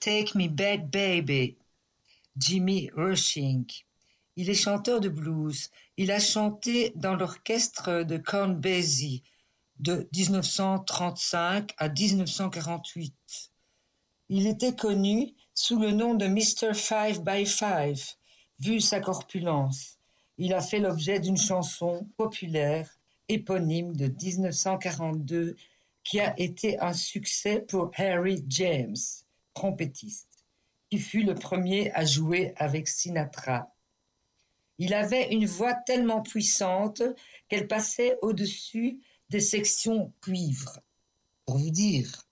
Take Me Back Baby, Jimmy Rushing. Il est chanteur de blues. Il a chanté dans l'orchestre de Count Basie de 1935 à 1948. Il était connu sous le nom de Mr. Five by Five, vu sa corpulence. Il a fait l'objet d'une chanson populaire éponyme de 1942 qui a été un succès pour Harry James, trompettiste, qui fut le premier à jouer avec Sinatra. Il avait une voix tellement puissante qu'elle passait au-dessus des sections cuivre. Pour vous dire.